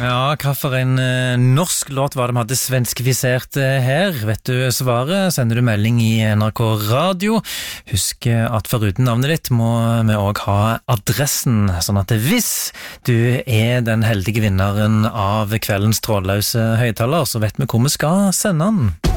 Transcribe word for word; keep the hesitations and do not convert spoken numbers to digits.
Ja, hva for en eh, norsk låt var det vi hadde svenskifisert eh, her? Vet du svaret, sender du melding i N R K Radio. Husk eh, at foruten navnet ditt må vi også ha adressen, sånn at hvis du er den heldige vinneren av kveldens trådløse høyttaler, så vet vi hvor vi skal sende den.